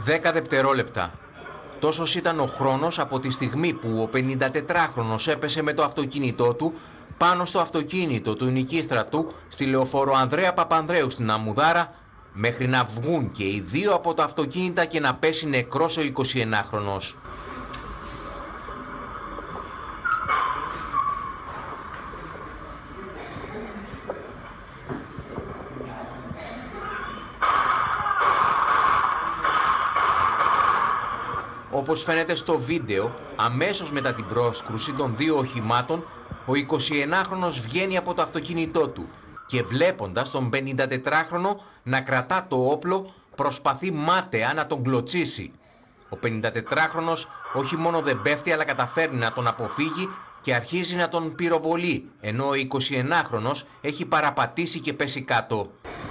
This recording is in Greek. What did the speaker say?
10 δευτερόλεπτα. Τόσος ήταν ο χρόνος από τη στιγμή που ο 54χρονος έπεσε με το αυτοκίνητό του πάνω στο αυτοκίνητο του νοικίστρατου στη λεωφόρο Ανδρέα Παπανδρέου στην Αμμουδάρα, μέχρι να βγουν και οι δύο από τα αυτοκίνητα και να πέσει νεκρός ο 21χρονος. Όπως φαίνεται στο βίντεο, αμέσως μετά την πρόσκρουση των δύο οχημάτων, ο 21χρονος βγαίνει από το αυτοκίνητό του και βλέποντας τον 54χρονο να κρατά το όπλο, προσπαθεί μάταια να τον κλωτσίσει. Ο 54χρονος όχι μόνο δεν πέφτει, αλλά καταφέρνει να τον αποφύγει και αρχίζει να τον πυροβολεί, ενώ ο 21χρονος έχει παραπατήσει και πέσει κάτω.